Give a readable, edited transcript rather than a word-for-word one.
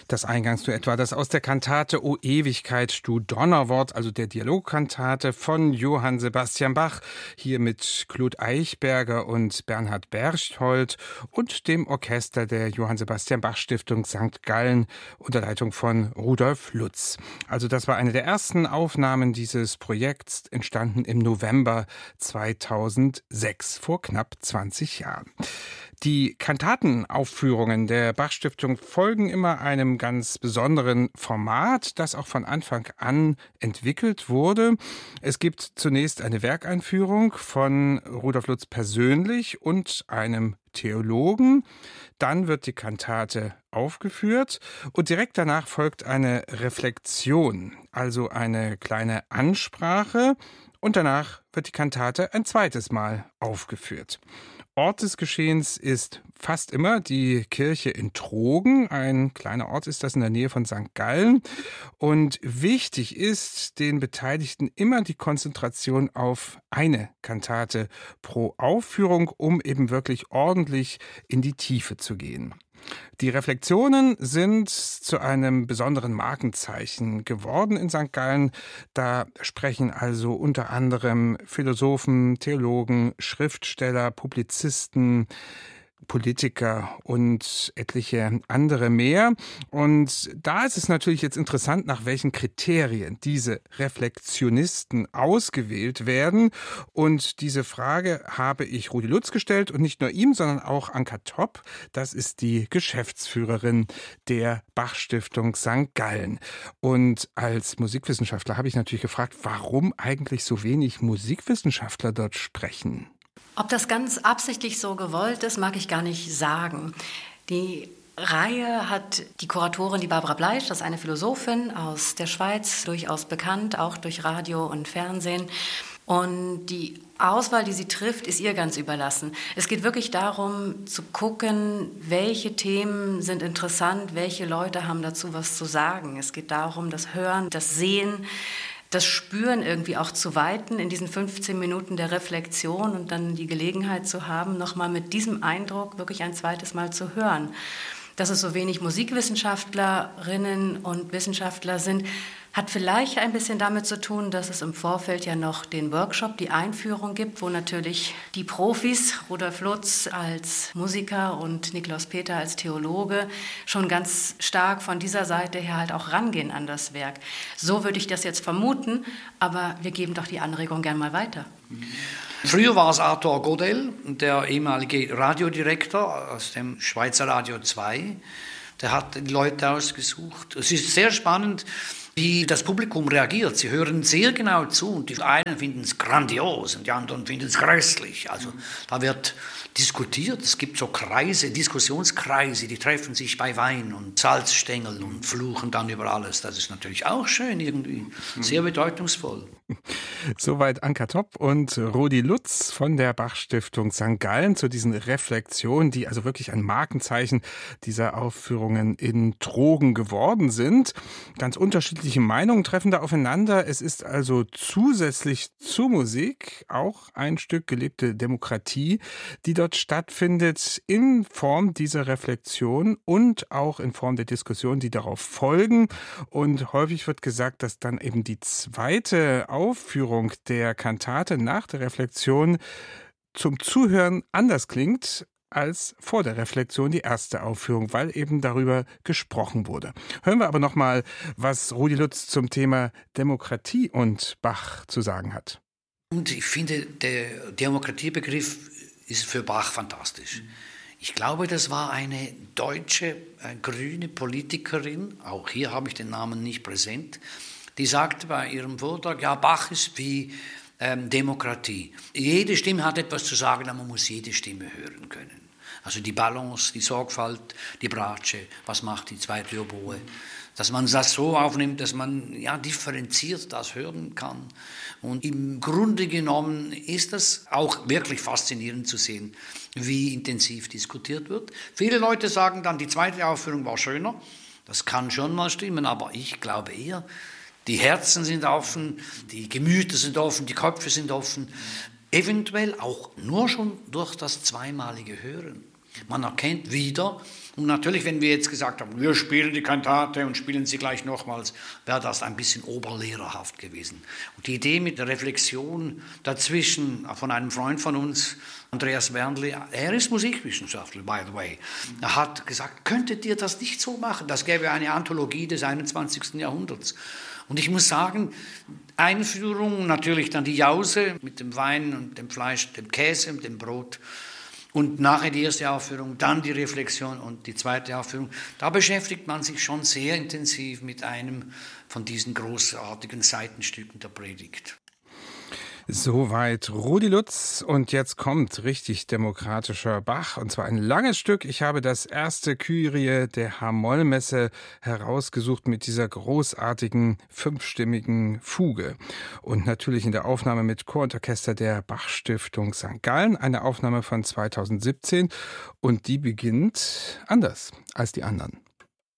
Das Eingangsduett war das aus der Kantate O Ewigkeit, du Donnerwort, also der Dialogkantate von Johann Sebastian Bach, hier mit Claude Eichberger und Bernhard Berchtold und dem Orchester der Johann Sebastian Bach Stiftung St. Gallen unter Leitung von Rudolf Lutz. Also das war eine der ersten Aufnahmen dieses Projekts, entstanden im November 2006, vor knapp 20 Jahren. Die Kantatenaufführungen der Bach-Stiftung folgen immer einem ganz besonderen Format, das auch von Anfang an entwickelt wurde. Es gibt zunächst eine Werkeinführung von Rudolf Lutz persönlich und einem Theologen. Dann wird die Kantate aufgeführt und direkt danach folgt eine Reflexion, also eine kleine Ansprache. Und danach wird die Kantate ein zweites Mal aufgeführt. Ort des Geschehens ist fast immer die Kirche in Trogen. Ein kleiner Ort ist das in der Nähe von St. Gallen. Und wichtig ist den Beteiligten immer die Konzentration auf eine Kantate pro Aufführung, um eben wirklich ordentlich in die Tiefe zu gehen. Die Reflexionen sind zu einem besonderen Markenzeichen geworden in St. Gallen. Da sprechen also unter anderem Philosophen, Theologen, Schriftsteller, Publizisten, Politiker und etliche andere mehr. Und da ist es natürlich jetzt interessant, nach welchen Kriterien diese Reflexionisten ausgewählt werden. Und diese Frage habe ich Rudi Lutz gestellt und nicht nur ihm, sondern auch Anka Topp. Das ist die Geschäftsführerin der Bach-Stiftung St. Gallen. Und als Musikwissenschaftler habe ich natürlich gefragt, warum eigentlich so wenig Musikwissenschaftler dort sprechen? Ob das ganz absichtlich so gewollt ist, mag ich gar nicht sagen. Die Reihe hat die Kuratorin, die Barbara Bleisch, das ist eine Philosophin aus der Schweiz, durchaus bekannt, auch durch Radio und Fernsehen. Und die Auswahl, die sie trifft, ist ihr ganz überlassen. Es geht wirklich darum, zu gucken, welche Themen sind interessant, welche Leute haben dazu was zu sagen. Es geht darum, das Hören, das Sehen, das Spüren irgendwie auch zu weiten in diesen 15 Minuten der Reflexion und dann die Gelegenheit zu haben, nochmal mit diesem Eindruck wirklich ein zweites Mal zu hören. Dass es so wenig Musikwissenschaftlerinnen und Wissenschaftler sind, hat vielleicht ein bisschen damit zu tun, dass es im Vorfeld ja noch den Workshop, die Einführung gibt, wo natürlich die Profis, Rudolf Lutz als Musiker und Niklaus Peter als Theologe, schon ganz stark von dieser Seite her halt auch rangehen an das Werk. So würde ich das jetzt vermuten, aber wir geben doch die Anregung gern mal weiter. Früher war es Arthur Godel, der ehemalige Radiodirektor aus dem Schweizer Radio 2. Der hat die Leute ausgesucht. Es ist sehr spannend, wie das Publikum reagiert. Sie hören sehr genau zu und die einen finden es grandios und die anderen finden es grässlich. Also da wird diskutiert. Es gibt so Kreise, Diskussionskreise, die treffen sich bei Wein und Salzstängel und fluchen dann über alles. Das ist natürlich auch schön irgendwie, sehr bedeutungsvoll. Soweit Anka Topp und Rudi Lutz von der Bach-Stiftung St. Gallen zu diesen Reflexionen, die also wirklich ein Markenzeichen dieser Aufführungen in Trogen geworden sind. Ganz unterschiedliche Meinungen treffen da aufeinander. Es ist also zusätzlich zur Musik auch ein Stück gelebte Demokratie, die dort stattfindet in Form dieser Reflexion und auch in Form der Diskussion, die darauf folgen. Und häufig wird gesagt, dass dann eben die zweite Aufführung der Kantate nach der Reflexion zum Zuhören anders klingt als vor der Reflexion die erste Aufführung, weil eben darüber gesprochen wurde. Hören wir aber nochmal, was Rudi Lutz zum Thema Demokratie und Bach zu sagen hat. Und ich finde, der Demokratiebegriff ist für Bach fantastisch. Ich glaube, das war eine deutsche, grüne Politikerin, auch hier habe ich den Namen nicht präsent, die sagte bei ihrem Vortrag, ja, Bach ist wie Demokratie. Jede Stimme hat etwas zu sagen, aber man muss jede Stimme hören können. Also die Balance, die Sorgfalt, die Bratsche, was macht die zweite Oboe. Dass man das so aufnimmt, dass man ja differenziert das hören kann. Und im Grunde genommen ist das auch wirklich faszinierend zu sehen, wie intensiv diskutiert wird. Viele Leute sagen dann, die zweite Aufführung war schöner. Das kann schon mal stimmen, aber ich glaube eher, die Herzen sind offen, die Gemüter sind offen, die Köpfe sind offen. Eventuell auch nur schon durch das zweimalige Hören. Man erkennt wieder, und natürlich, wenn wir jetzt gesagt haben, wir spielen die Kantate und spielen sie gleich nochmals, wäre das ein bisschen oberlehrerhaft gewesen. Und die Idee mit der Reflexion dazwischen von einem Freund von uns, Andreas Wernli, er ist Musikwissenschaftler, by the way. Er hat gesagt, könntet ihr das nicht so machen? Das gäbe eine Anthologie des 21. Jahrhunderts. Und ich muss sagen, Einführung, natürlich dann die Jause mit dem Wein und dem Fleisch, dem Käse und dem Brot. Und nachher die erste Aufführung, dann die Reflexion und die zweite Aufführung. Da beschäftigt man sich schon sehr intensiv mit einem von diesen großartigen Seitenstücken der Predigt. Soweit Rudi Lutz, und jetzt kommt richtig demokratischer Bach, und zwar ein langes Stück. Ich habe das erste Kyrie der H-Moll-Messe herausgesucht mit dieser großartigen 5-stimmigen Fuge und natürlich in der Aufnahme mit Chor und Orchester der Bach-Stiftung St. Gallen, eine Aufnahme von 2017, und die beginnt anders als die anderen.